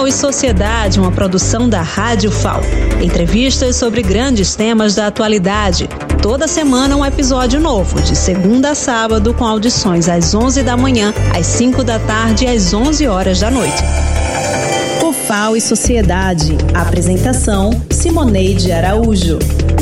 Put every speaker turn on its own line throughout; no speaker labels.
FAO e Sociedade, uma produção da Rádio FAO. Entrevistas sobre grandes temas da atualidade. Toda semana um episódio novo, de segunda a sábado, com audições às 11 da manhã, às 5 da tarde e às 11 horas da noite. O FAO e Sociedade. Apresentação: Simoneide Araújo.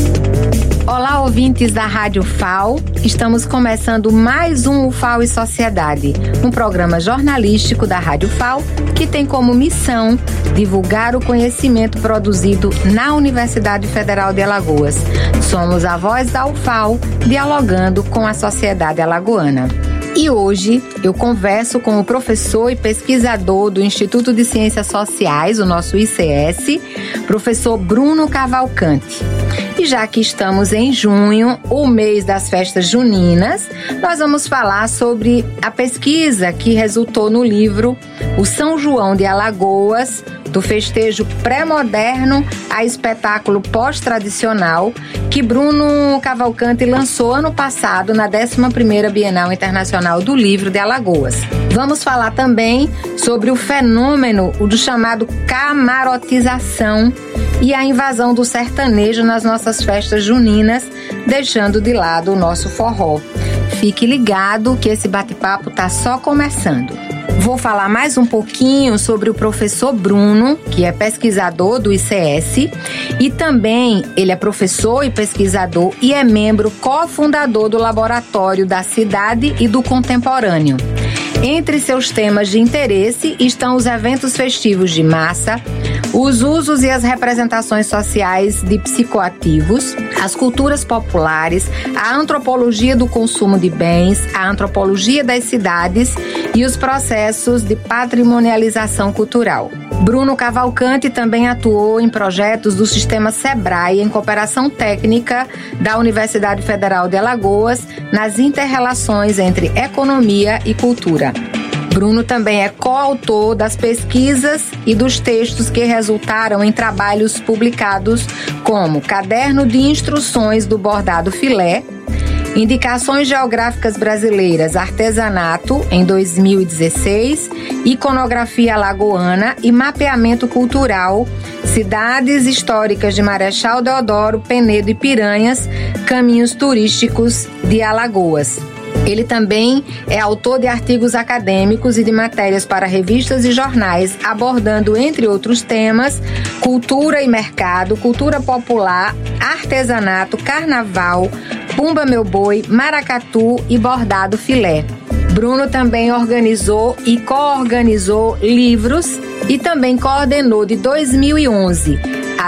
Olá, ouvintes da Rádio FAO. Estamos começando mais um FAO e Sociedade, um programa jornalístico da Rádio FAO que tem como missão divulgar o conhecimento produzido na Universidade Federal de Alagoas. Somos a voz da UFAO, dialogando com a sociedade alagoana. E hoje eu converso com o professor e pesquisador do Instituto de Ciências Sociais, o nosso ICS, professor Bruno Cavalcante. E já que estamos em junho, o mês das festas juninas, nós vamos falar sobre a pesquisa que resultou no livro O São João de Alagoas, do festejo pré-moderno a espetáculo pós-tradicional, que Bruno Cavalcante lançou ano passado na 11ª Bienal Internacional do Livro de Alagoas. Vamos falar também sobre o fenômeno do chamado camarotização e a invasão do sertanejo nas nossas festas juninas, deixando de lado o nosso forró. Fique ligado que esse bate-papo está só começando. Vou falar mais um pouquinho sobre o professor Bruno, que é pesquisador do ICS, e também ele é professor e pesquisador e é membro cofundador do Laboratório da Cidade e do Contemporâneo. Entre seus temas de interesse estão os eventos festivos de massa, os usos e as representações sociais de psicoativos, as culturas populares, a antropologia do consumo de bens, a antropologia das cidades e os processos de patrimonialização cultural. Bruno Cavalcante também atuou em projetos do Sistema SEBRAE em cooperação técnica da Universidade Federal de Alagoas nas inter-relações entre economia e cultura. Bruno também é coautor das pesquisas e dos textos que resultaram em trabalhos publicados como Caderno de Instruções do Bordado Filé, Indicações Geográficas Brasileiras, Artesanato, em 2016, Iconografia Alagoana e Mapeamento Cultural, Cidades Históricas de Marechal Deodoro, Penedo e Piranhas, Caminhos Turísticos de Alagoas. Ele também é autor de artigos acadêmicos e de matérias para revistas e jornais, abordando, entre outros temas, cultura e mercado, cultura popular, artesanato, carnaval, Pumba Meu Boi, maracatu e bordado filé. Bruno também organizou e coorganizou livros e também coordenou de 2011 a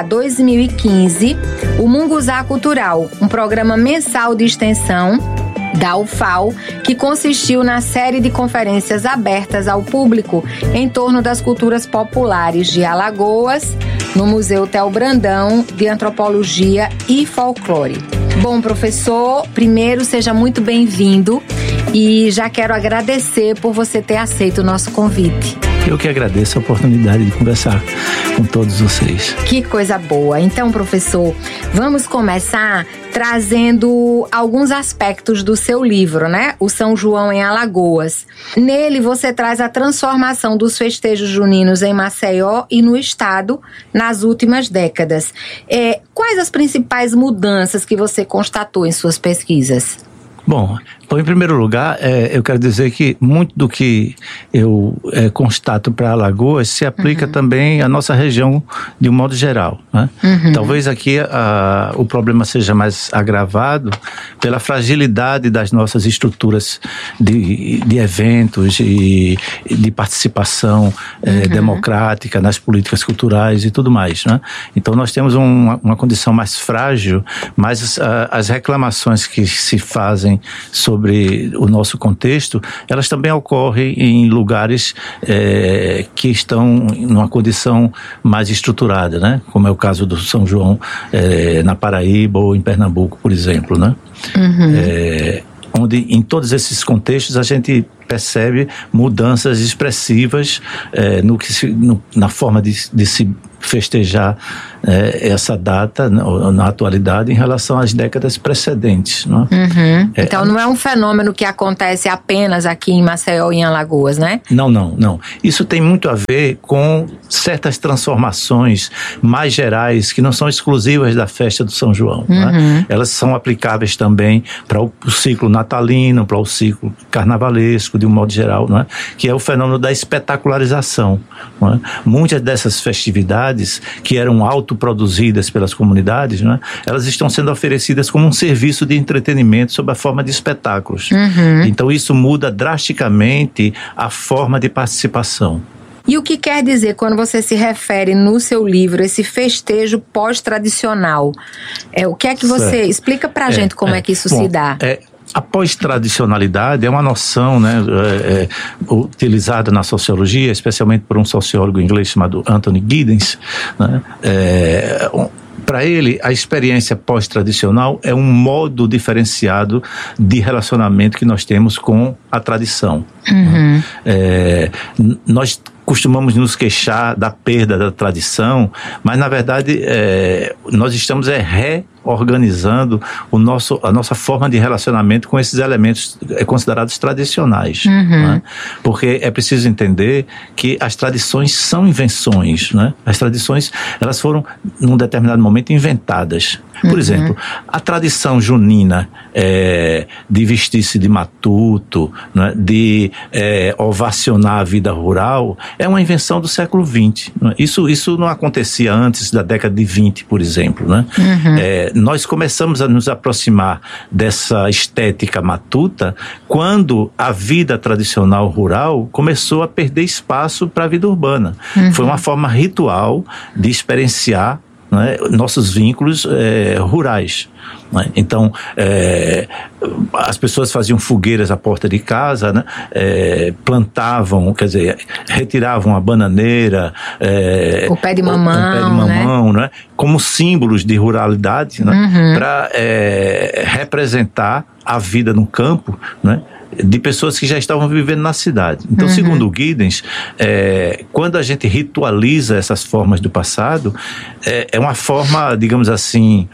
2015 o Munguzá Cultural, um programa mensal de extensão da UFAO, que consistiu na série de conferências abertas ao público em torno das culturas populares de Alagoas, no Museu Theo Brandão de Antropologia e Folclore. Bom, professor, primeiro seja muito bem-vindo e já quero agradecer por você ter aceito o nosso convite.
Eu que agradeço a oportunidade de conversar com todos vocês. Que
coisa boa. Então, professor, vamos começar trazendo alguns aspectos do seu livro, né? O São João em Alagoas. Nele, você traz a transformação dos festejos juninos em Maceió e no estado nas últimas décadas. Quais as principais mudanças que você constatou em suas pesquisas?
Bom, em primeiro lugar, eu quero dizer que muito do que eu constato para Alagoas se aplica também à nossa região de um modo geral, né? Talvez aqui o problema seja mais agravado pela fragilidade das nossas estruturas de eventos e de participação democrática nas políticas culturais e tudo mais, né? Então nós temos uma condição mais frágil, mas as reclamações que se fazem sobre o nosso contexto, elas também ocorrem em lugares que estão numa condição mais estruturada, né? Como é o caso do São João na Paraíba ou em Pernambuco, por exemplo, né? Onde em todos esses contextos a gente percebe mudanças expressivas na forma de se festejar essa data na atualidade em relação às décadas precedentes. Não é?
Então não é um fenômeno que acontece apenas aqui em Maceió e em Alagoas, né?
Não. Isso tem muito a ver com certas transformações mais gerais que não são exclusivas da festa do São João. Não é? Elas são aplicáveis também para o ciclo natalino, para o ciclo carnavalesco, de um modo geral, não é? Que é o fenômeno da espetacularização. Não é? Muitas dessas festividades que eram autoproduzidas pelas comunidades, né, elas estão sendo oferecidas como um serviço de entretenimento sob a forma de espetáculos. Então isso muda drasticamente a forma de participação.
E o que quer dizer quando você se refere no seu livro esse festejo pós-tradicional? O que é que você... Explica pra gente como é que isso se dá.
A pós-tradicionalidade é uma noção, né, utilizada na sociologia, especialmente por um sociólogo inglês chamado Anthony Giddens, né, para ele, a experiência pós-tradicional é um modo diferenciado de relacionamento que nós temos com a tradição. Nós costumamos nos queixar da perda da tradição, mas na verdade nós estamos reorganizando a nossa forma de relacionamento com esses elementos considerados tradicionais. Né? Porque é preciso entender que as tradições são invenções. Né? As tradições, elas foram, num determinado momento, inventadas. Por exemplo, a tradição junina de vestir-se de matuto, né? De ovacionar a vida rural, é uma invenção do século XX. Né? Isso não acontecia antes da década de 20, por exemplo. Né? Nós começamos a nos aproximar dessa estética matuta quando a vida tradicional rural começou a perder espaço para a vida urbana. Foi uma forma ritual de experienciar, né, nossos vínculos rurais. Né? Então, as pessoas faziam fogueiras à porta de casa, né? Plantavam, quer dizer, retiravam a bananeira,
o pé de mamão,
né? Como símbolos de ruralidade, né? Para representar a vida no campo, né? De pessoas que já estavam vivendo na cidade. Então, segundo o Giddens, quando a gente ritualiza essas formas do passado, é uma forma, digamos assim,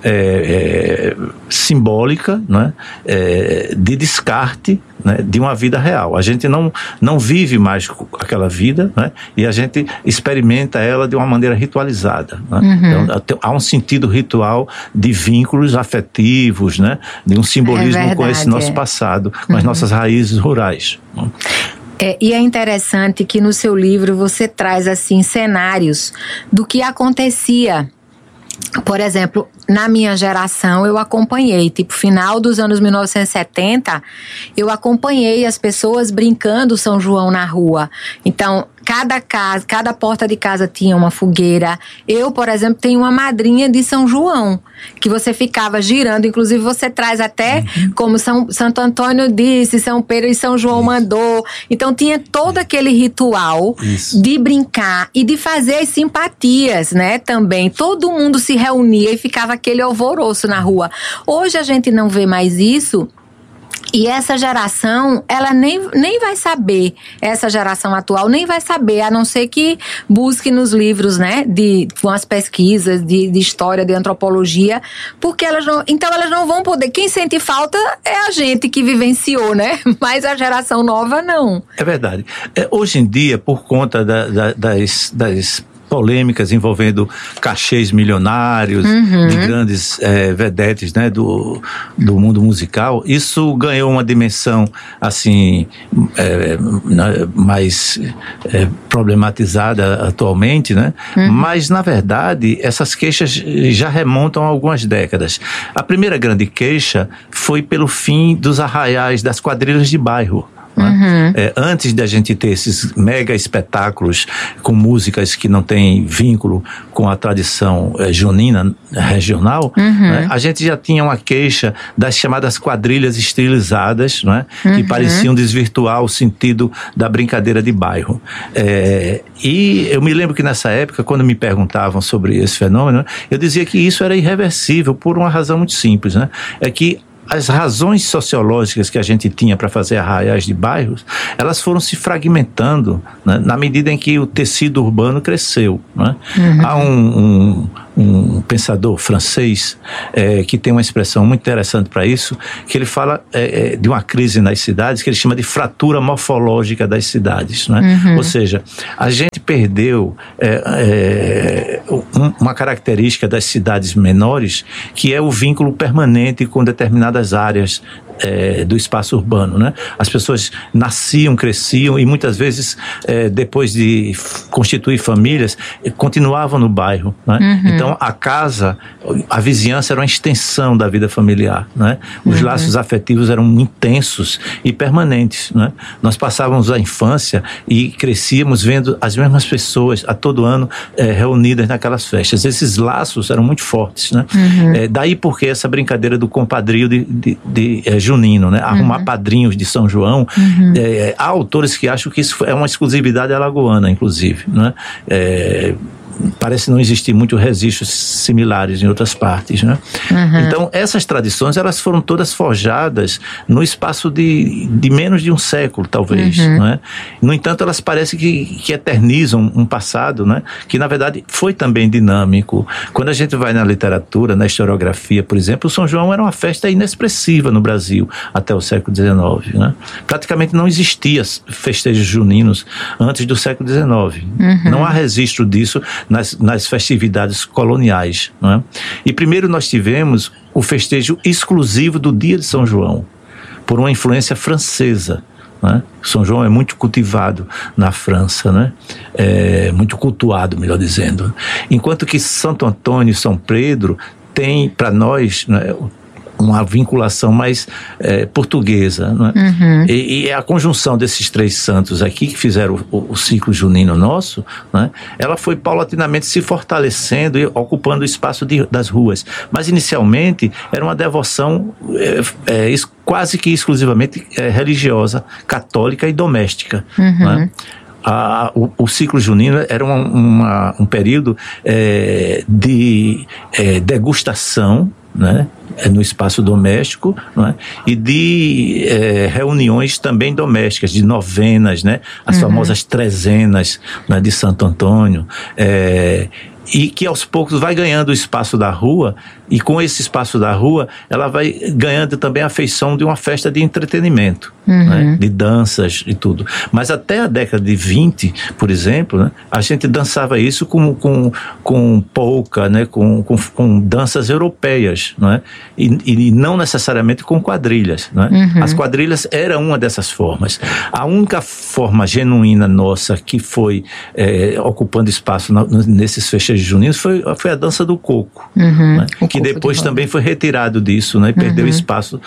simbólica, né? De descarte, né? De uma vida real. A gente não vive mais aquela vida, né? E a gente experimenta ela de uma maneira ritualizada. Né? Então, há um sentido ritual de vínculos afetivos, né? De um simbolismo com esse nosso passado, com as nossas raízes rurais.
E é interessante que no seu livro você traz assim cenários do que acontecia. Por exemplo, na minha geração eu acompanhei, tipo, final dos anos 1970, eu acompanhei as pessoas brincando São João na rua. Então, cada porta de casa tinha uma fogueira. Eu, por exemplo, tenho uma madrinha de São João, que você ficava girando, inclusive você traz até como Santo Antônio disse, São Pedro e São João mandou. Então tinha todo aquele ritual de brincar e de fazer as simpatias, né, também. Todo mundo se reunia e ficava aquele alvoroço na rua. Hoje a gente não vê mais isso. E essa geração, ela nem vai saber, essa geração atual nem vai saber, a não ser que busque nos livros, né, com as pesquisas de história, de antropologia, porque elas não vão poder. Quem sente falta é a gente que vivenciou, né, mas a geração nova não.
É verdade. Hoje em dia, por conta das polêmicas envolvendo cachês milionários de grandes vedetes, né, do mundo musical, isso ganhou uma dimensão assim mais problematizada atualmente, né? Mas na verdade essas queixas já remontam a algumas décadas. A primeira grande queixa foi pelo fim dos arraiais, das quadrilhas de bairro. Antes da gente ter esses mega espetáculos com músicas que não têm vínculo com a tradição junina regional, né, a gente já tinha uma queixa das chamadas quadrilhas estilizadas, né, que pareciam desvirtuar o sentido da brincadeira de bairro. E eu me lembro que nessa época, quando me perguntavam sobre esse fenômeno, eu dizia que isso era irreversível por uma razão muito simples, né? É que as razões sociológicas que a gente tinha para fazer arraiais de bairros, elas foram se fragmentando, né, na medida em que o tecido urbano cresceu, né? Há um pensador francês que tem uma expressão muito interessante para isso, que ele fala de uma crise nas cidades, que ele chama de fratura morfológica das cidades, né? Ou seja, a gente perdeu uma característica das cidades menores, que é o vínculo permanente com determinadas áreas do espaço urbano, né? As pessoas nasciam, cresciam e muitas vezes, depois de constituir famílias, continuavam no bairro, né? Então a casa, a vizinhança era uma extensão da vida familiar, né? Os laços afetivos eram intensos e permanentes, né? Nós passávamos a infância e crescíamos vendo as mesmas pessoas a todo ano reunidas naquelas festas. Esses laços eram muito fortes, né? Daí porque essa brincadeira do compadrio de junino, né? Arrumar padrinhos de São João. Há autores que acham que isso é uma exclusividade alagoana, inclusive, né? Parece não existir muitos registros similares em outras partes, né? Então, essas tradições, elas foram todas forjadas no espaço de menos de um século, talvez, né? No entanto, elas parecem que eternizam um passado, né? Que, na verdade, foi também dinâmico. Quando a gente vai na literatura, na historiografia, por exemplo, o São João era uma festa inexpressiva no Brasil até o século XIX, né? Praticamente não existia festejos juninos antes do século XIX. Não há registro disso nas festividades coloniais, né? E primeiro nós tivemos o festejo exclusivo do dia de São João, por uma influência francesa, né? São João é muito cultivado na França, né? Muito cultuado, melhor dizendo. Enquanto que Santo Antônio e São Pedro tem para nós, né, uma vinculação mais portuguesa, né? E a conjunção desses três santos aqui, que fizeram o ciclo junino nosso, né? Ela foi paulatinamente se fortalecendo e ocupando o espaço das ruas. Mas inicialmente era uma devoção quase que exclusivamente religiosa, católica e doméstica, né? O ciclo junino era um período de degustação, né, no espaço doméstico, né, e de reuniões também domésticas, de novenas, né, as famosas trezenas, né, de Santo Antônio, e que aos poucos vai ganhando o espaço da rua, e com esse espaço da rua ela vai ganhando também a feição de uma festa de entretenimento, né, de danças e tudo. Mas até a década de 20, por exemplo, né, a gente dançava isso com polka, né, com danças europeias, né, e não necessariamente com quadrilhas, né. As quadrilhas eram uma dessas formas. A única forma genuína nossa que foi ocupando espaço nesses festejos juninos foi a dança do coco, né, que depois também foi retirado disso, né, e perdeu espaço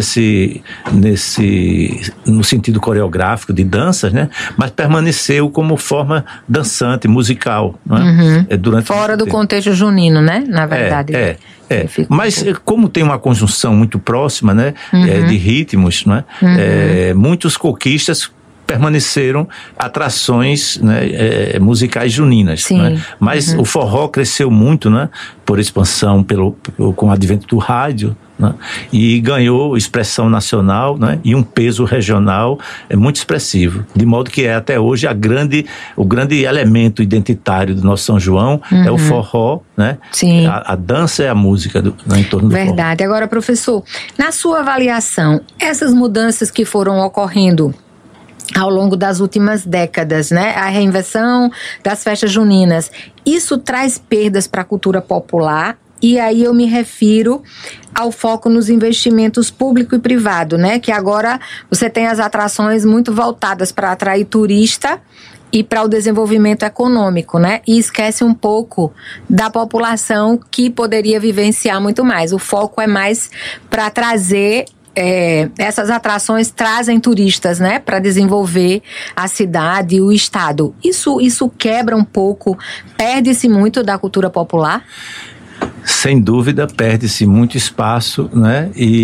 no sentido coreográfico de danças, né, mas permaneceu como forma dançante, musical, né,
fora do contexto junino, né, na verdade.
Mas como tem uma conjunção muito próxima, né, de ritmos, né, muitos coquistas permaneceram atrações, né, musicais juninas, né? Mas o forró cresceu muito, né, por expansão com o advento do rádio, né, e ganhou expressão nacional, né, e um peso regional muito expressivo, de modo que até hoje o grande elemento identitário do nosso São João é o forró, né? A dança é a música em torno do forró.
Verdade. Agora, professor, na sua avaliação, essas mudanças que foram ocorrendo ao longo das últimas décadas, né? A reinvenção das festas juninas, isso traz perdas para a cultura popular? E aí eu me refiro ao foco nos investimentos público e privado, né? Que agora você tem as atrações muito voltadas para atrair turista e para o desenvolvimento econômico, né? E esquece um pouco da população que poderia vivenciar muito mais. O foco é mais para trazer... essas atrações trazem turistas, né, para desenvolver a cidade e o estado. Isso quebra um pouco, perde-se muito da cultura popular?
Sem dúvida, perde-se muito espaço, né?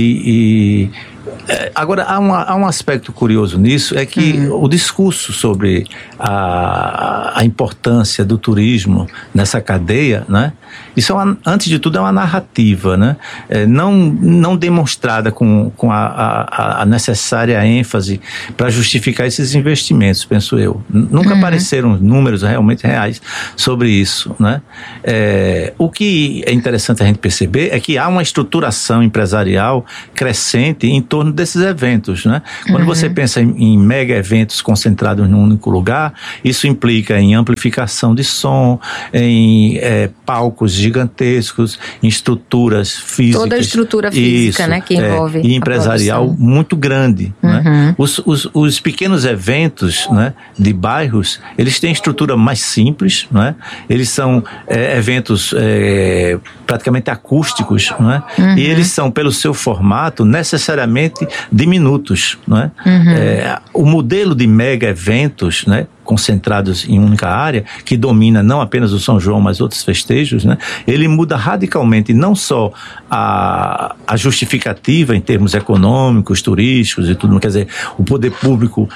Agora, há um aspecto curioso nisso, é que o discurso sobre a importância do turismo nessa cadeia, né? Isso, antes de tudo, é uma narrativa, né? Não demonstrada com a necessária ênfase para justificar esses investimentos, penso eu. Nunca apareceram números realmente reais sobre isso, né? O que é interessante a gente perceber é que há uma estruturação empresarial crescente em torno desses eventos, né? Quando você pensa em mega eventos concentrados num único lugar, isso implica em amplificação de som, em palcos gigantescos, em estruturas físicas.
Toda a estrutura física, isso, né, que envolve
e empresarial muito grande. Né? Os pequenos eventos, né, de bairros, eles têm estrutura mais simples, né? Eles são eventos praticamente acústicos, né? E eles são, pelo seu formato, necessariamente diminutos. Né? O modelo de mega eventos, né, concentrados em única área, que domina não apenas o São João, mas outros festejos, né? Ele muda radicalmente não só a justificativa em termos econômicos, turísticos e tudo, quer dizer, o poder público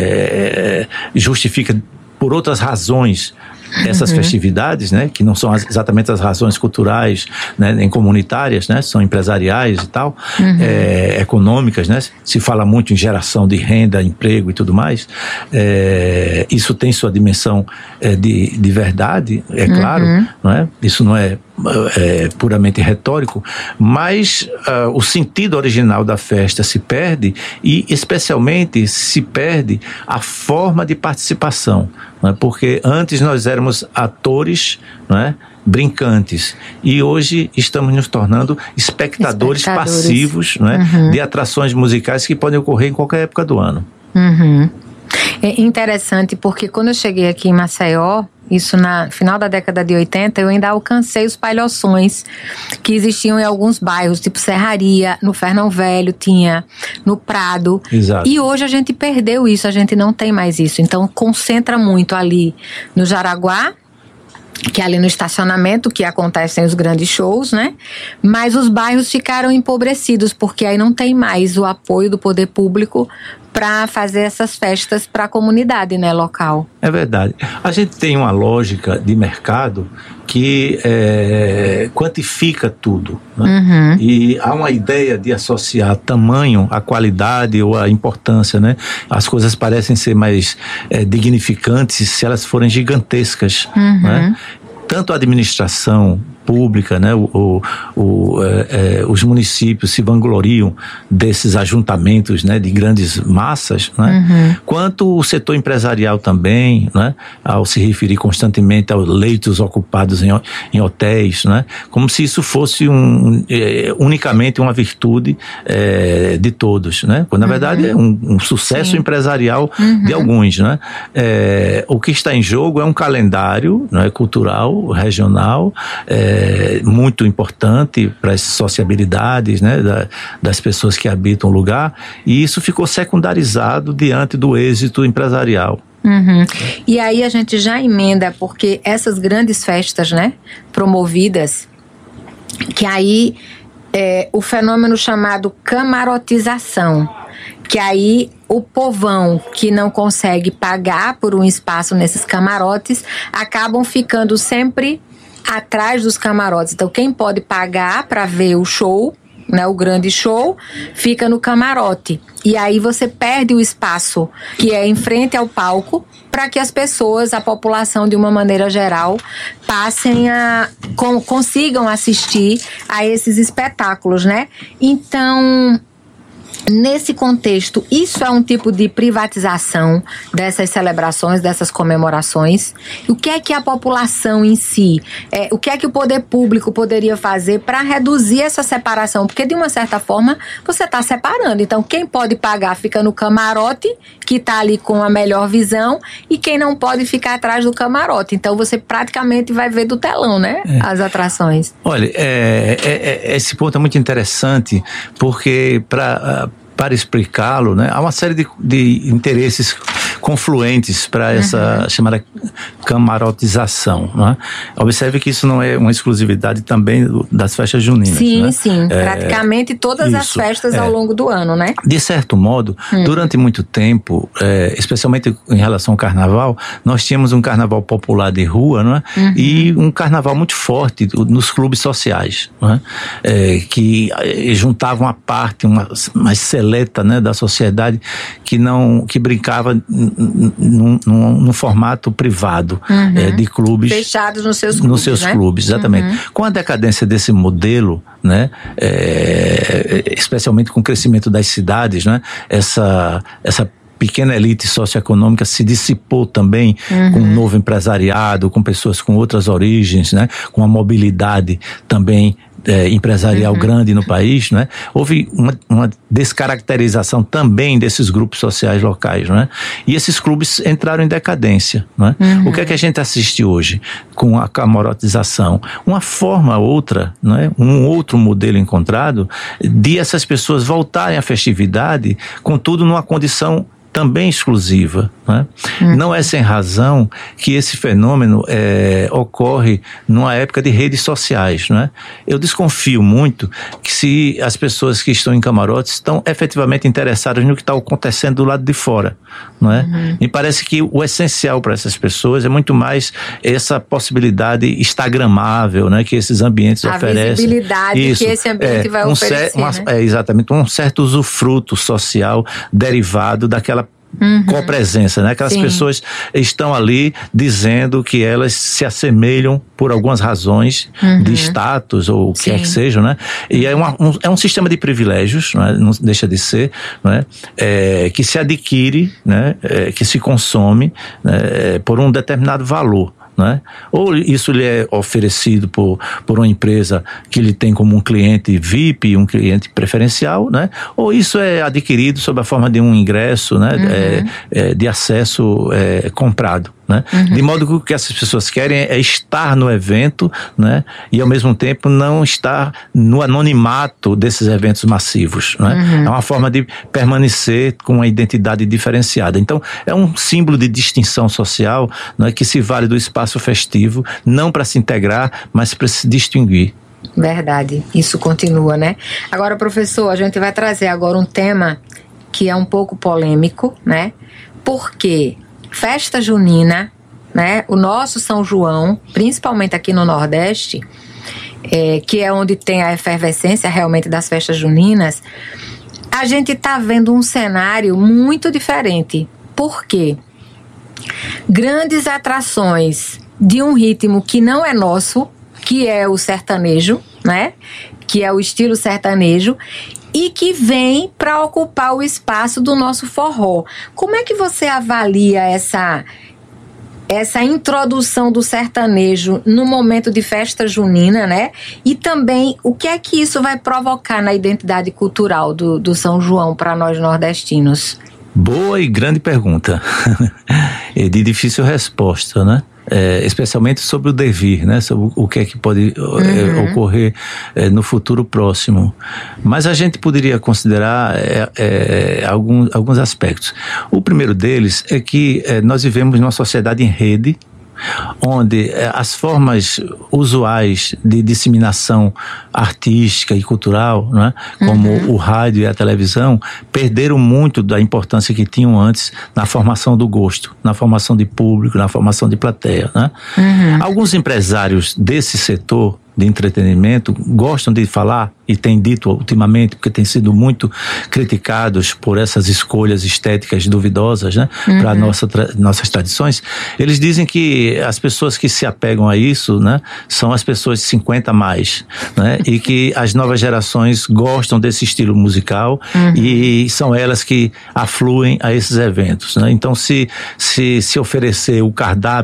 justifica por outras razões essas festividades, né, que não são exatamente as razões culturais, né, nem comunitárias, né, são empresariais e tal, econômicas, né, se fala muito em geração de renda, emprego e tudo mais, isso tem sua dimensão de verdade, é claro, não é? Isso não é puramente retórico, mas o sentido original da festa se perde e especialmente se perde a forma de participação, né? Porque antes nós éramos atores, né, brincantes, e hoje estamos nos tornando espectadores passivos, né, de atrações musicais que podem ocorrer em qualquer época do ano.
É interessante porque quando eu cheguei aqui em Maceió, isso no final da década de 80, eu ainda alcancei os palhoções que existiam em alguns bairros, tipo Serraria, no Fernão Velho tinha, no Prado.
Exato.
E hoje a gente perdeu isso, a gente não tem mais isso. Então concentra muito ali no Jaraguá, que é ali no estacionamento que acontecem os grandes shows, né? Mas os bairros ficaram empobrecidos, porque aí não tem mais o apoio do poder público para fazer essas festas para a comunidade, né, local.
É verdade. A gente tem uma lógica de mercado que quantifica tudo, né? E há uma ideia de associar tamanho à qualidade ou à importância, né? As coisas parecem ser mais dignificantes se elas forem gigantescas, né? Tanto a administração pública, né, os municípios se vangloriam desses ajuntamentos, né, de grandes massas, né, quanto o setor empresarial também, né, ao se referir constantemente aos leitos ocupados em hotéis, né, como se isso fosse unicamente uma virtude de todos, né, quando na verdade é um sucesso empresarial de alguns, né. O que está em jogo é um calendário, né, cultural, regional, muito importante para as sociabilidades, né, das pessoas que habitam o lugar, e isso ficou secundarizado diante do êxito empresarial.
E aí a gente já emenda, porque essas grandes festas, né, promovidas, que aí o fenômeno chamado camarotização, que aí o povão que não consegue pagar por um espaço nesses camarotes acabam ficando sempre atrás dos camarotes. Então quem pode pagar para ver o show, né, o grande show, fica no camarote. E aí você perde o espaço que é em frente ao palco para que as pessoas, a população de uma maneira geral, consigam assistir a esses espetáculos, né? Então, nesse contexto, isso é um tipo de privatização dessas celebrações, dessas comemorações. O que é que a população em si, o que é que o poder público poderia fazer para reduzir essa separação? Porque de uma certa forma você está separando. Então quem pode pagar fica no camarote, que está ali com a melhor visão, e quem não pode ficar atrás do camarote. Então você praticamente vai ver do telão, né? As atrações.
Olha, esse ponto é muito interessante, porque para explicá-lo, né, há uma série de interesses confluentes para essa chamada camarotização, né? Observe que isso não é uma exclusividade também das festas juninas.
Sim,
né?
sim. Praticamente todas as festas ao longo do ano, né?
De certo modo, durante muito tempo, especialmente em relação ao carnaval, nós tínhamos um carnaval popular de rua, né? E um carnaval muito forte nos clubes sociais, né? Que juntavam a parte, uma mais seleta, né, da sociedade que brincava num formato privado, de clubes
fechados nos seus clubes,
nos seus clubes, exatamente. Com a decadência desse modelo, né, especialmente com o crescimento das cidades, né, essa pequena elite socioeconômica se dissipou também com um novo empresariado, com pessoas com outras origens, né, com uma mobilidade também empresarial grande no país, né? Houve uma descaracterização também desses grupos sociais locais, né? E esses clubes entraram em decadência, né? O que é que a gente assiste hoje com a camarotização? Uma forma outra, né? Um outro modelo encontrado de essas pessoas voltarem à festividade, contudo numa condição também exclusiva, né? Não é sem razão que esse fenômeno ocorre numa época de redes sociais, né? Eu desconfio muito que se as pessoas que estão em camarotes estão efetivamente interessadas no que está acontecendo do lado de fora, não é? Me parece que o essencial para essas pessoas é muito mais essa possibilidade instagramável, né, que esses ambientes oferecem. A
visibilidade que esse ambiente vai oferecer, né?
Exatamente, um certo usufruto social derivado daquela copresença, né? Aquelas pessoas estão ali dizendo que elas se assemelham por algumas razões de status ou o que quer que seja, né? E é um sistema de privilégios, não é? Não deixa de ser, não é? Que se adquire, né? Que se consome, né? Por um determinado valor. Né? Ou isso lhe é oferecido por uma empresa que lhe tem como um cliente VIP, um cliente preferencial, né? Ou isso é adquirido sob a forma de um ingresso, né? De acesso comprado. Né? De modo que o que essas pessoas querem é estar no evento, né? E ao mesmo tempo não estar no anonimato desses eventos massivos, né? É uma forma de permanecer com uma identidade diferenciada. Então é um símbolo de distinção social, né? Que se vale do espaço festivo não para se integrar, mas para se distinguir.
Verdade, isso continua, né? Agora, professor, a gente vai trazer agora um tema que é um pouco polêmico, né? Porque festa junina, né? O nosso São João, principalmente aqui no Nordeste, que é onde tem a efervescência realmente das festas juninas, a gente está vendo um cenário muito diferente. Por quê? Grandes atrações de um ritmo que não é nosso, que é o sertanejo, né? Que é o estilo sertanejo, e que vem para ocupar o espaço do nosso forró. Como é que você avalia essa introdução do sertanejo no momento de festa junina, né? E também o que é que isso vai provocar na identidade cultural do São João para nós nordestinos?
Boa e grande pergunta. De difícil resposta, né? Especialmente sobre o devir, né? Sobre o que é que pode ocorrer no futuro próximo. Mas a gente poderia considerar alguns aspectos. O primeiro deles é que nós vivemos numa sociedade em rede, onde as formas usuais de disseminação artística e cultural, né, como o rádio e a televisão, perderam muito da importância que tinham antes na formação do gosto, na formação de público, na formação de plateia, né? Alguns empresários desse setor de entretenimento gostam de falar, e têm dito ultimamente, porque têm sido muito criticados por essas escolhas estéticas duvidosas, né, para nossas tradições. Eles dizem que as pessoas que se apegam a isso, né, são as pessoas de 50 a mais, né, e que as novas gerações gostam desse estilo musical e são elas que afluem a esses eventos, né? Então, se oferecer o cardápio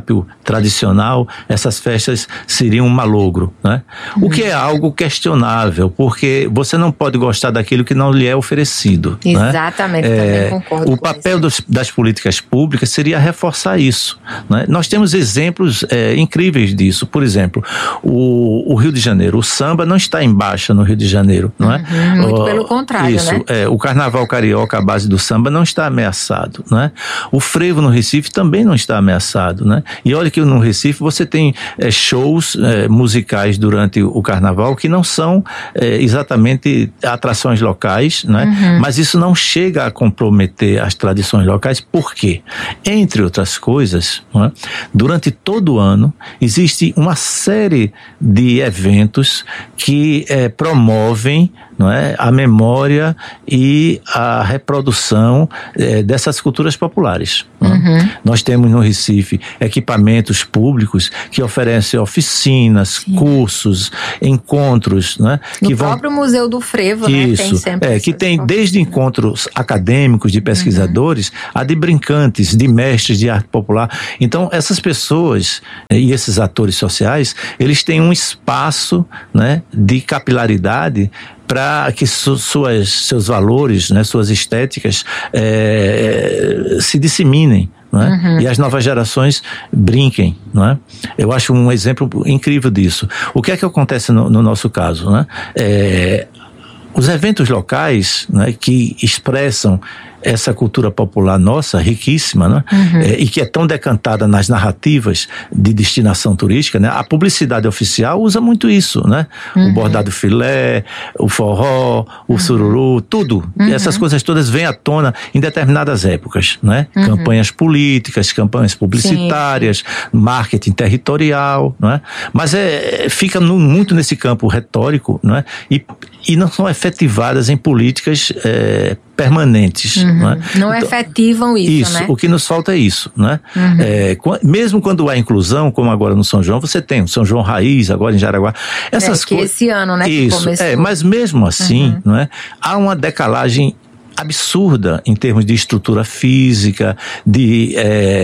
tradicional, essas festas seriam um malogro, né? O que é algo questionável, porque você não pode gostar daquilo que não lhe é oferecido.
Exatamente,
né?
Também concordo.
O papel das políticas públicas seria reforçar isso, né? Nós temos exemplos incríveis disso. Por exemplo, o Rio de Janeiro, o samba não está em baixa no Rio de Janeiro, não é?
Muito pelo contrário,
isso,
né?
O carnaval carioca, à base do samba, não está ameaçado, né? O frevo no Recife também não está ameaçado, né? E olha que no Recife você tem shows musicais durante o carnaval que não são exatamente atrações locais, né? Mas isso não chega a comprometer as tradições locais. Por quê? Entre outras coisas, né? Durante todo o ano existe uma série de eventos que promovem, não é, a memória e a reprodução dessas culturas populares. Nós temos no Recife equipamentos públicos que oferecem oficinas, cursos, encontros, né?
No próprio Museu do Frevo, né? Tem sempre
que tem desde encontros acadêmicos de pesquisadores a de brincantes, de mestres de arte popular. Então essas pessoas e esses atores sociais, eles têm um espaço, né, de capilaridade para que seus valores, né, suas estéticas se disseminem, não é? E as novas gerações brinquem, não é? Eu acho um exemplo incrível disso. O que é que acontece no nosso caso, né? Os eventos locais, né, que expressam essa cultura popular nossa, riquíssima, né? E que é tão decantada nas narrativas de destinação turística, né? A publicidade oficial usa muito isso, né? O bordado filé, o forró, o sururu, tudo. Essas coisas todas vêm à tona em determinadas épocas, né? Campanhas políticas, campanhas publicitárias, marketing territorial, não é? Mas fica muito nesse campo retórico, não é? E não são efetivadas em políticas permanentes.
Não efetivam isso, né?
O que nos falta é isso, né? Mesmo quando há inclusão, como agora no São João, você tem o São João Raiz, agora em Jaraguá. Essas coisas.
Esse ano, né?
Isso,
que começou.
Mas mesmo assim, não é? Há uma decalagem absurda em termos de estrutura física, de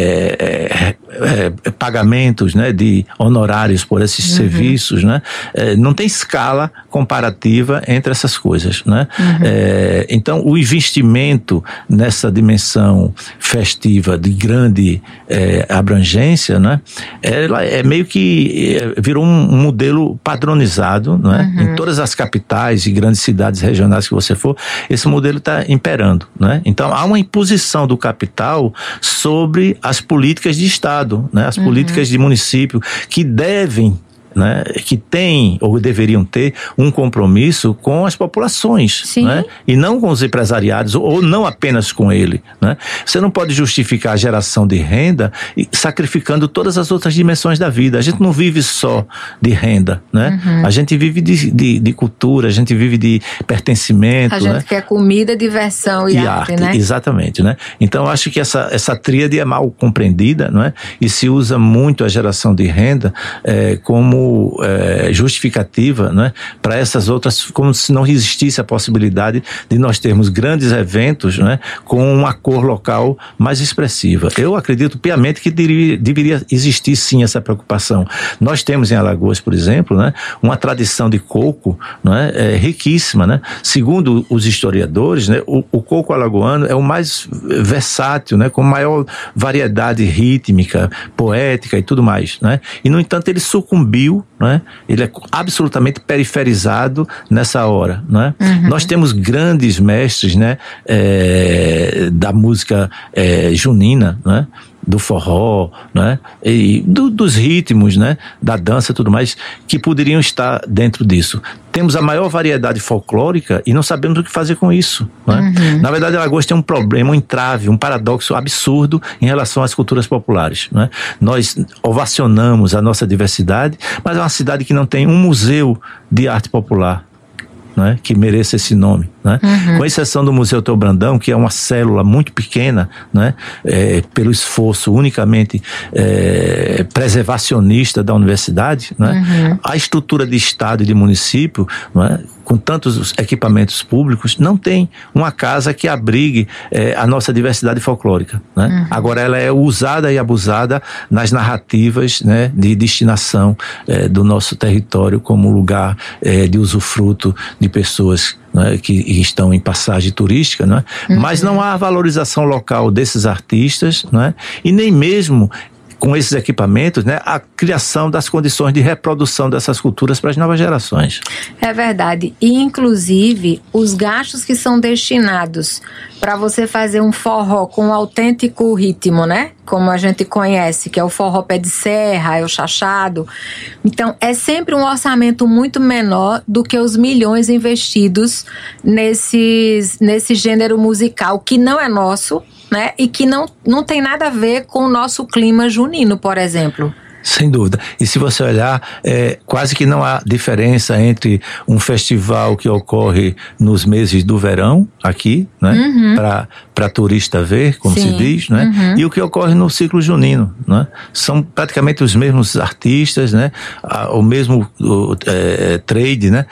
pagamentos, né, de honorários por esses serviços, né? Não tem escala comparativa entre essas coisas, né? Então o investimento nessa dimensão festiva de grande abrangência, né? Ela meio que virou um modelo padronizado, né? Em todas as capitais e grandes cidades regionais que você for, esse modelo está imperando, né? Então há uma imposição do capital sobre as políticas de Estado, né? As políticas de município que devem, né, que têm ou deveriam ter um compromisso com as populações, né, e não com os empresariados, ou não apenas com ele, né? Você não pode justificar a geração de renda sacrificando todas as outras dimensões da vida. A gente não vive só de renda, né? A gente vive de cultura, a gente vive de pertencimento. A
gente quer comida, diversão e arte, né?
Exatamente, né? Então eu acho que essa tríade é mal compreendida, não é? E se usa muito a geração de renda como justificativa, né, para essas outras, como se não existisse a possibilidade de nós termos grandes eventos, né, com uma cor local mais expressiva. Eu acredito piamente que deveria existir sim essa preocupação. Nós temos em Alagoas, por exemplo, né, uma tradição de coco, né, riquíssima, né? Segundo os historiadores, né, o coco alagoano é o mais versátil, né, com maior variedade rítmica, poética e tudo mais, né? E no entanto ele sucumbiu, né? Ele é absolutamente periferizado nessa hora, né? Nós temos grandes mestres, né, da música junina, né, do forró, né, e dos ritmos, né, da dança e tudo mais, que poderiam estar dentro disso. Temos a maior variedade folclórica e não sabemos o que fazer com isso, né? Na verdade, Alagoas tem um problema, um entrave, um paradoxo absurdo em relação às culturas populares, né? Nós ovacionamos a nossa diversidade, mas é uma cidade que não tem um museu de arte popular, né, que mereça esse nome. né? Com exceção do Museu Teu Brandão, que é uma célula muito pequena, né? Pelo esforço unicamente preservacionista da universidade, né? A estrutura de Estado e de município, né? Com tantos equipamentos públicos, não tem uma casa que abrigue a nossa diversidade folclórica, né? Agora ela é usada e abusada nas narrativas, né, de destinação do nosso território como lugar de usufruto de pessoas, né, que estão em passagem turística, né? Mas não há valorização local desses artistas, né? E nem mesmo com esses equipamentos, né, a criação das condições de reprodução dessas culturas para as novas gerações.
É verdade. E, inclusive, os gastos que são destinados para você fazer um forró com um autêntico ritmo, né? Como a gente conhece, que é o forró pé de serra, é o chachado. Então, é sempre um orçamento muito menor do que os milhões investidos nesse gênero musical, que não é nosso, né? E que não tem nada a ver com o nosso clima junino, por exemplo.
Sem dúvida. E se você olhar, quase que não há diferença entre um festival que ocorre nos meses do verão, aqui, né? Para turista ver, como se diz, né? E o que ocorre no ciclo junino, né? São praticamente os mesmos artistas, né? O mesmo trade, né?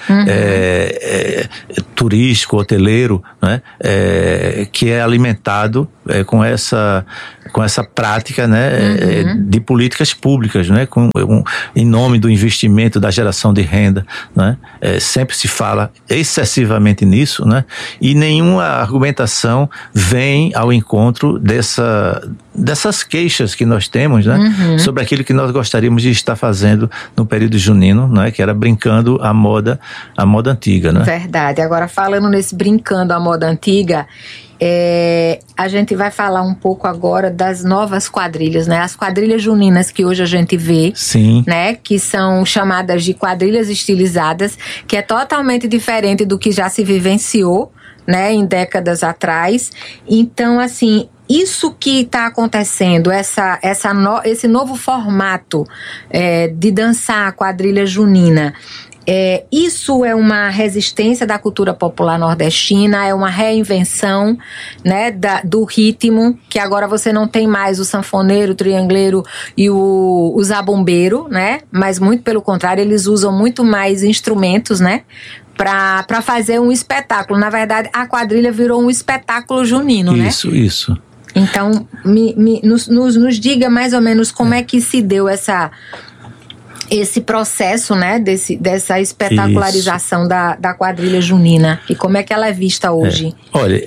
Turístico, hoteleiro, né? Que é alimentado com essa prática, né? De políticas públicas, né? Em nome do investimento, da geração de renda, né? Sempre se fala excessivamente nisso, né? E nenhuma argumentação vem ao encontro dessas queixas que nós temos, né? Sobre aquilo que nós gostaríamos de estar fazendo no período junino, né? Que era brincando a moda antiga, né?
Verdade. Agora, falando nesse brincando a moda antiga, a gente vai falar um pouco agora das novas quadrilhas, né? As quadrilhas juninas que hoje a gente vê,
sim,
né? Que são chamadas de quadrilhas estilizadas, que é totalmente diferente do que já se vivenciou, né? Em décadas atrás. Então, assim, isso que está acontecendo, esse novo formato de dançar a quadrilha junina, isso é uma resistência da cultura popular nordestina, é uma reinvenção, né, do ritmo, que agora você não tem mais o sanfoneiro, o triangleiro e o zabumbeiro, né? Mas muito pelo contrário, eles usam muito mais instrumentos, né? Para fazer um espetáculo. Na verdade, a quadrilha virou um espetáculo junino, né?
Isso.
Então, nos diga mais ou menos como é que se deu esse processo, né, dessa espetacularização da quadrilha junina, e como é que ela é vista hoje?
Olha,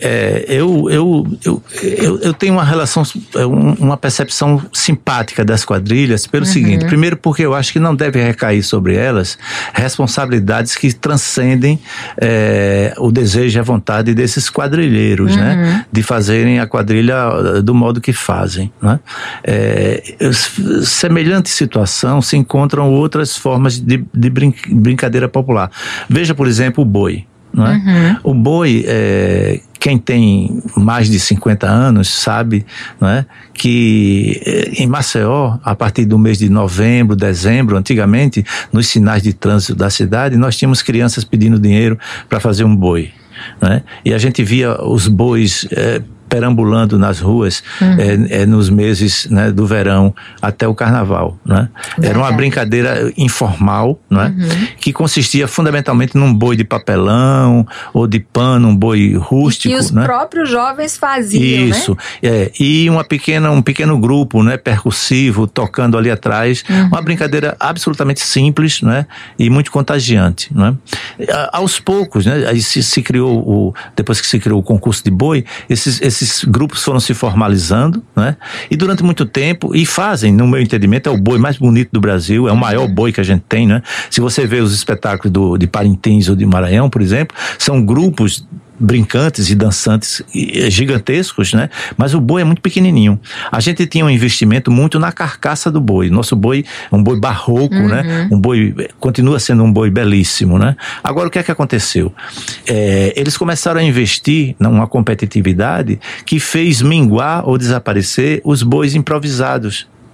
eu tenho uma relação, uma percepção simpática das quadrilhas pelo seguinte: primeiro, porque eu acho que não deve recair sobre elas responsabilidades que transcendem o desejo e a vontade desses quadrilheiros, né, de fazerem a quadrilha do modo que fazem, né? Semelhante situação se encontram outras formas de brincadeira popular. Veja, por exemplo, o boi, né? O boi, quem tem mais de 50 anos sabe, né, que em Maceió, a partir do mês de novembro, dezembro, antigamente, nos sinais de trânsito da cidade, nós tínhamos crianças pedindo dinheiro para fazer um boi, né? E a gente via os bois perambulando nas ruas nos meses, né, do verão até o carnaval, né? Era uma brincadeira informal, né? Que consistia fundamentalmente num boi de papelão ou de pano, um boi rústico,
e que os próprios jovens faziam,
isso, né? E um pequeno grupo, né, percussivo, tocando ali atrás, uma brincadeira absolutamente simples, né, e muito contagiante, né? Aos poucos, né, aí se criou depois que se criou o concurso de boi, esses grupos foram se formalizando, né? E durante muito tempo, e fazem, no meu entendimento, é o boi mais bonito do Brasil, é o maior boi que a gente tem, né? Se você vê os espetáculos de Parintins ou de Maranhão, por exemplo, são grupos brincantes e dançantes gigantescos, né? Mas o boi é muito pequenininho. A gente tinha um investimento muito na carcaça do boi. Nosso boi é um boi barroco, né? Um boi, continua sendo um boi belíssimo, né? Agora, o que é que aconteceu? Eles começaram a investir numa competitividade que fez minguar ou desaparecer os bois improvisados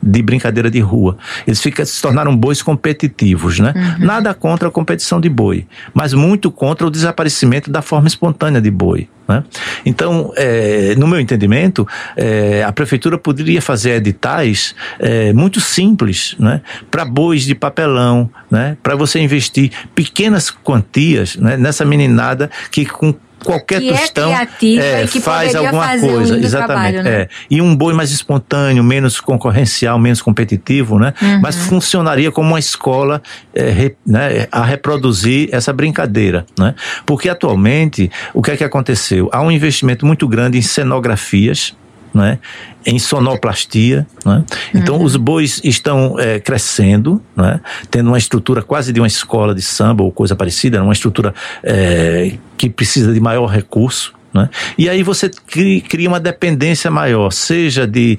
de brincadeira de rua. Eles se tornaram bois competitivos, né? Nada contra a competição de boi, mas muito contra o desaparecimento da forma espontânea de boi, né? Então, no meu entendimento, a prefeitura poderia fazer editais muito simples, né, para bois de papelão, né, para você investir pequenas quantias, né, nessa meninada que com qualquer tostão
e que
faz alguma
fazer
coisa,
um
exatamente.
Trabalho, né?
E um boi mais espontâneo, menos concorrencial, menos competitivo, né? Mas funcionaria como uma escola né, a reproduzir essa brincadeira, né? Porque atualmente, o que é que aconteceu? Há um investimento muito grande em cenografias, né, em sonoplastia, né? Então os bois estão crescendo, né, tendo uma estrutura quase de uma escola de samba ou coisa parecida, uma estrutura que precisa de maior recurso, né? E aí você cria uma dependência maior, seja de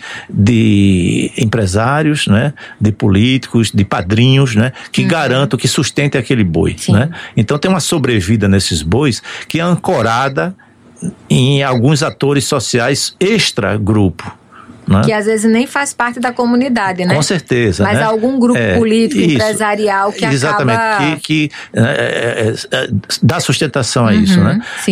empresários, né, de políticos, de padrinhos, né, que garantam, que sustentem aquele boi, né? Então tem uma sobrevida nesses bois que é ancorada em alguns atores sociais extra-grupo, né? Que
às vezes nem faz parte da comunidade, né?
Com certeza.
Mas
né?
algum grupo político, empresarial que
exatamente,
acaba...
que dá sustentação a isso, né?
Sim.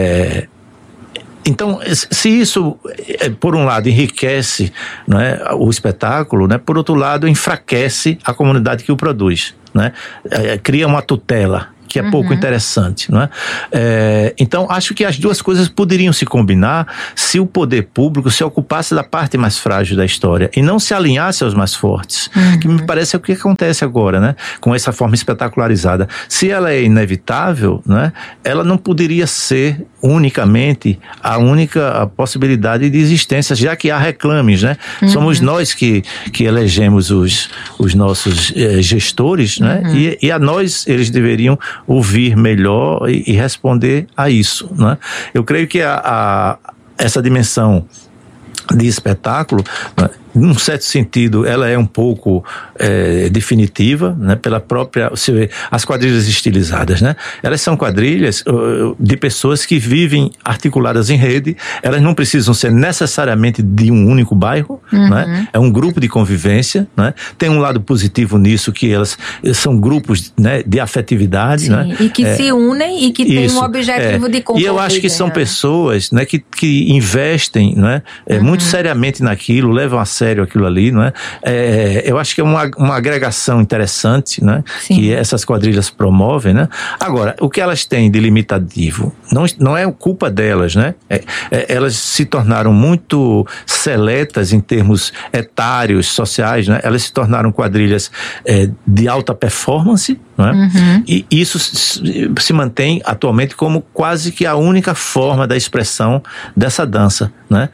Então, se isso, por um lado, enriquece, né, o espetáculo, né, por outro lado, enfraquece a comunidade que o produz, né? Cria uma tutela que é pouco interessante, não é? Então, acho que as duas coisas poderiam se combinar se o poder público se ocupasse da parte mais frágil da história e não se alinhasse aos mais fortes, que me parece o que acontece agora, né? Com essa forma espetacularizada. Se ela é inevitável, né, ela não poderia ser unicamente a única possibilidade de existência, já que há reclames, né? Somos nós que elegemos os nossos gestores, né? E a nós eles deveriam ouvir melhor e responder a isso, né? Eu creio que essa dimensão de espetáculo, né, num certo sentido, ela é um pouco definitiva, né, pela própria... As quadrilhas estilizadas, né? Elas são quadrilhas de pessoas que vivem articuladas em rede, elas não precisam ser necessariamente de um único bairro, né? É um grupo de convivência, né? Tem um lado positivo nisso, que elas são grupos, né, de afetividade, né?
E que se unem e que têm um objetivo de conviver.
E eu acho que são pessoas, né, que investem, né, muito seriamente naquilo, levam a sério aquilo ali, não é? Eu acho que é uma agregação interessante, né? Que essas quadrilhas promovem, né? Agora, o que elas têm de limitativo não é culpa delas, né? Elas se tornaram muito seletas em termos etários, sociais, né? Elas se tornaram quadrilhas de alta performance, né? E isso se mantém atualmente como quase que a única forma da expressão dessa dança, né?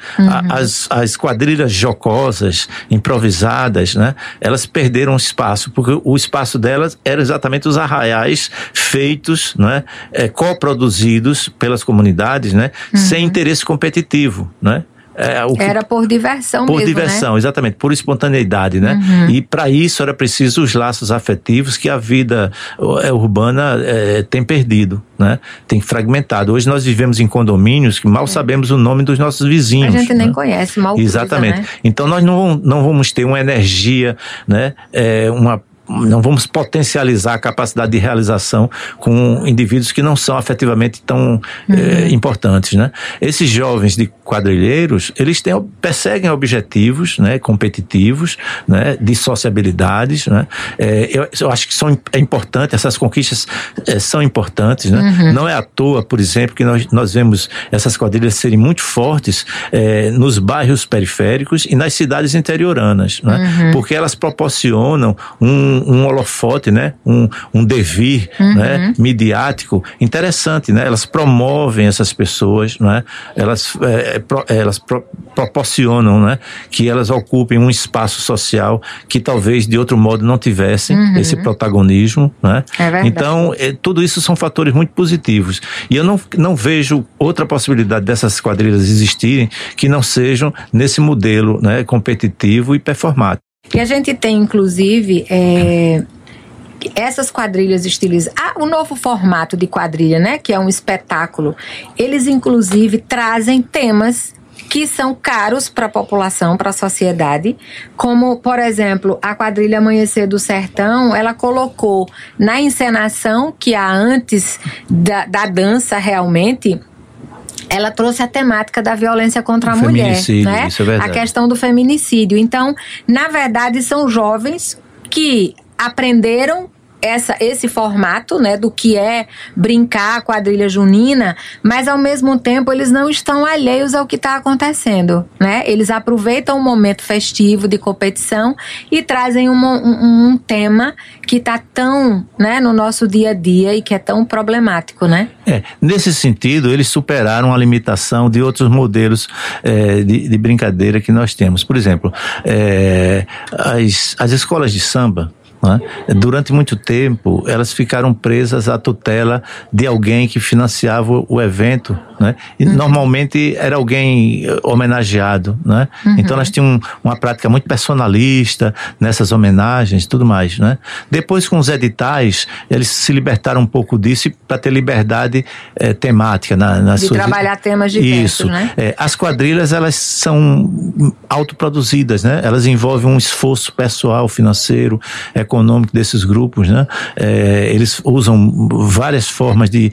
As quadrilhas jocosas, improvisadas, né? Elas perderam espaço, porque o espaço delas era exatamente os arraiais feitos, né? Coproduzidos pelas comunidades, né? Sem interesse competitivo, né?
Era por diversão
mesmo,
né? Por
diversão, exatamente, por espontaneidade, né? E para isso era preciso os laços afetivos que a vida urbana tem perdido, né? Tem fragmentado. Hoje nós vivemos em condomínios que mal sabemos o nome dos nossos vizinhos.
A gente nem conhece, mal
exatamente.
Coisa, né?
Então nós não vamos ter uma energia, né? Não vamos potencializar a capacidade de realização com indivíduos que não são afetivamente tão importantes, né? Esses jovens de quadrilheiros, eles perseguem objetivos, né, competitivos, né, de sociabilidades, né? Eu acho que é importante, essas conquistas são importantes, né? Não é à toa, por exemplo, que nós vemos essas quadrilhas serem muito fortes nos bairros periféricos e nas cidades interioranas, né? Porque elas proporcionam um holofote, né? Um devir, né? Midiático interessante, né? Elas promovem essas pessoas, né? Elas proporcionam, né? Que elas ocupem um espaço social que talvez de outro modo não tivessem esse protagonismo, né? Então, tudo isso são fatores muito positivos. E eu não vejo outra possibilidade dessas quadrilhas existirem que não sejam nesse modelo, né? Competitivo e performático.
E a gente tem, inclusive, essas quadrilhas estilizadas. O novo formato de quadrilha, né? Que é um espetáculo. Eles, inclusive, trazem temas que são caros para a população, para a sociedade, como, por exemplo, a quadrilha Amanhecer do Sertão, ela colocou na encenação que há antes da dança realmente, ela trouxe a temática da violência contra a mulher, né?
Isso é verdade.
A questão do feminicídio. Então, na verdade, são jovens que aprenderam esse formato, né, do que é brincar a quadrilha junina, mas ao mesmo tempo eles não estão alheios ao que está acontecendo, né? Eles aproveitam o momento festivo de competição e trazem um tema que está tão, né, no nosso dia a dia e que é tão problemático, né?
Nesse sentido, eles superaram a limitação de outros modelos de brincadeira que nós temos. Por exemplo, as escolas de samba, né? Durante muito tempo elas ficaram presas à tutela de alguém que financiava o evento, né? E normalmente era alguém homenageado, né? Então elas tinham uma prática muito personalista nessas homenagens e tudo mais, né? Depois, com os editais, eles se libertaram um pouco disso para ter liberdade temática nas suas...
trabalhar temas diversos, né?
As quadrilhas, elas são autoproduzidas, né? Elas envolvem um esforço pessoal, financeiro, econômico desses grupos, né? Eles usam várias formas de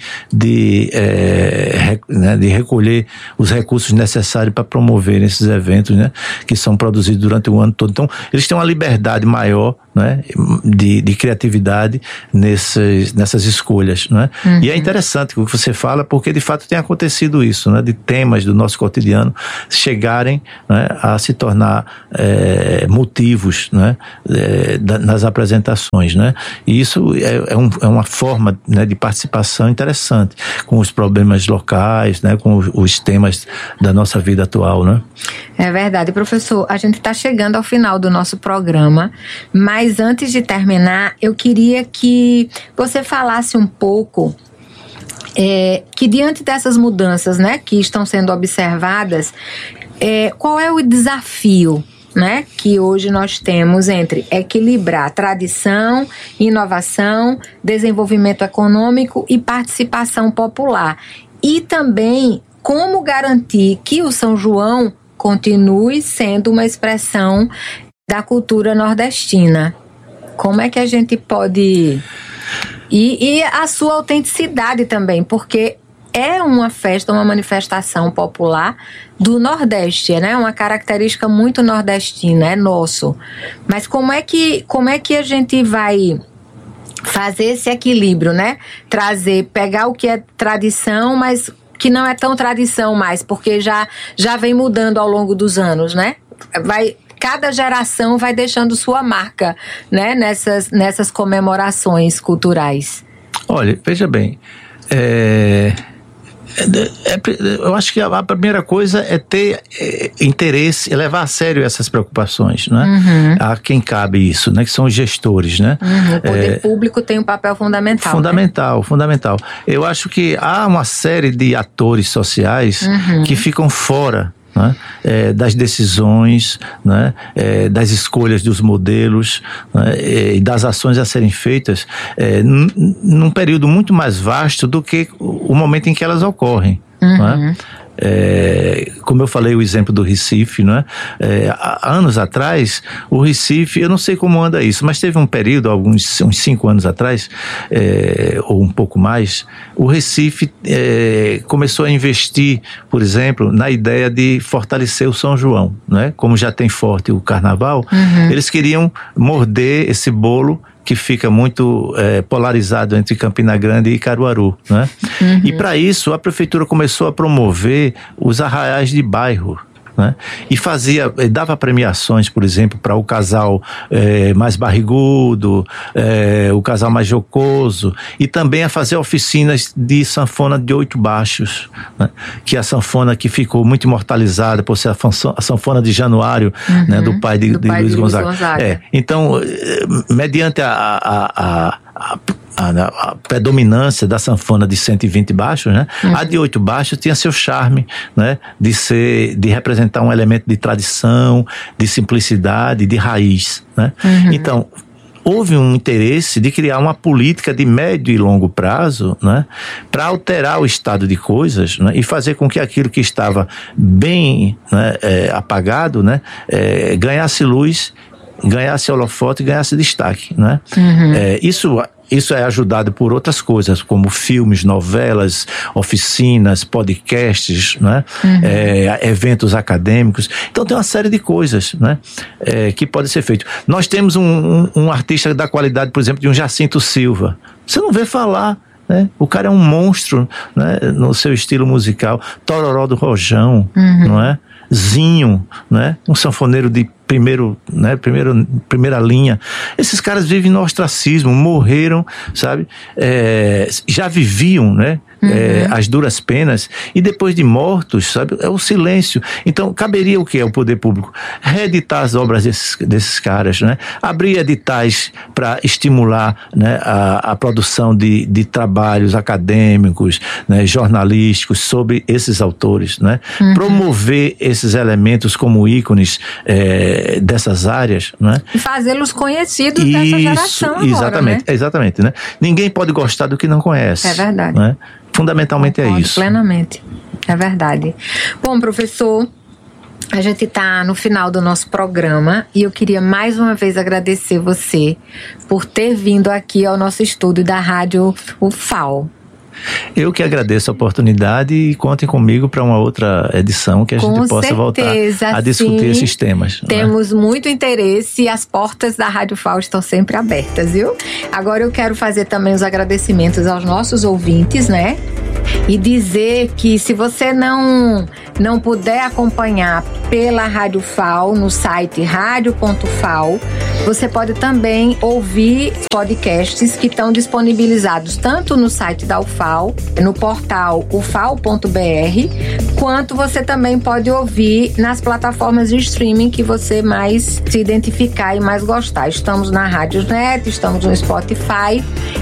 recolher os recursos necessários para promover esses eventos, né? Que são produzidos durante o ano todo. Então, eles têm uma liberdade maior, né? de criatividade nessas escolhas, né? E é interessante o que você fala, porque de fato tem acontecido isso, né? De temas do nosso cotidiano chegarem, né, a se tornar motivos, né? Nas apresentações, né? E isso é uma forma, né, de participação interessante com os problemas locais, né? Com os temas da nossa vida atual, né?
É verdade, professor. A gente está chegando ao final do nosso programa, mas antes de terminar, eu queria que você falasse um pouco que diante dessas mudanças, né, que estão sendo observadas, qual é o desafio, né, que hoje nós temos entre equilibrar tradição, inovação, desenvolvimento econômico e participação popular. E também como garantir que o São João continue sendo uma expressão da cultura nordestina. Como é que a gente pode... E a sua autenticidade também, porque é uma festa, uma manifestação popular do Nordeste, né? Uma característica muito nordestina, é nosso. Mas como é que a gente vai fazer esse equilíbrio, né? Pegar o que é tradição, mas que não é tão tradição mais, porque já vem mudando ao longo dos anos, né? Cada geração vai deixando sua marca, né, nessas comemorações culturais.
Olha, veja bem, eu acho que a primeira coisa é ter interesse, levar a sério essas preocupações, né? A quem cabe isso, né? Que são os gestores, né?
O poder público tem um papel fundamental.
Fundamental. Eu acho que há uma série de atores sociais que ficam fora, né, das decisões, né, das escolhas dos modelos, né, e das ações a serem feitas num período muito mais vasto do que o momento em que elas ocorrem. Né? Como eu falei, o exemplo do Recife, né? Há anos atrás, o Recife, eu não sei como anda isso, mas teve um período, uns 5 anos atrás, ou um pouco mais, o Recife começou a investir, por exemplo, na ideia de fortalecer o São João, né? Como já tem forte o Carnaval, eles queriam morder esse bolo que fica muito polarizado entre Campina Grande e Caruaru, né? E para isso a prefeitura começou a promover os arraiais de bairro, né? E dava premiações, por exemplo, para o casal mais barrigudo, o casal mais jocoso, e também a fazer oficinas de sanfona de 8 baixos, né? Que é a sanfona que ficou muito imortalizada por ser a sanfona de Januário, né? Do pai de Luiz Gonzaga. Então, mediante a predominância da sanfona de 120 baixos, né? A de 8 baixos tinha seu charme, né? De representar um elemento de tradição, de simplicidade, de raiz, né? Então, houve um interesse de criar uma política de médio e longo prazo, né, para alterar o estado de coisas, né, e fazer com que aquilo que estava bem, né, apagado, né, ganhasse luz, ganhasse holofote, ganhasse destaque, né? Isso é ajudado por outras coisas, como filmes, novelas, oficinas, podcasts, né? Eventos acadêmicos. Então tem uma série de coisas, né? Que pode ser feito. Nós temos um artista da qualidade, por exemplo, de um Jacinto Silva. Você não vê falar, né? O cara é um monstro, né? No seu estilo musical. Tororó do Rojão, não é? Zinho, né? Um sanfoneiro de primeira linha. Esses caras vivem no ostracismo, morreram, sabe? Já viviam, né? As duras penas, e depois de mortos, sabe? É o silêncio. Então, caberia o que é o poder público? Reeditar as obras desses caras, né? Abrir editais para estimular, né, a produção de trabalhos acadêmicos, né, jornalísticos sobre esses autores, né? Promover esses elementos como ícones dessas áreas, né?
E fazê-los conhecidos dessa geração agora,
exatamente,
né?
Exatamente, né? Ninguém pode gostar do que não conhece.
É verdade.
Né? Fundamentalmente
Concordo
é isso.
Plenamente. É verdade. Bom, professor, a gente está no final do nosso programa e eu queria mais uma vez agradecer você por ter vindo aqui ao nosso estúdio da Rádio UFAL.
Eu que agradeço a oportunidade e contem comigo para uma outra edição que a gente possa voltar a discutir esses temas.
Temos muito interesse e as portas da Rádio UFAL estão sempre abertas, viu? Agora eu quero fazer também os agradecimentos aos nossos ouvintes, né? E dizer que se você não puder acompanhar pela Rádio UFAL no site radio.fal, você pode também ouvir podcasts que estão disponibilizados tanto no site da UFAL, no portal ufal.br, quanto você também pode ouvir nas plataformas de streaming que você mais se identificar e mais gostar. Estamos na Rádio Net, estamos no Spotify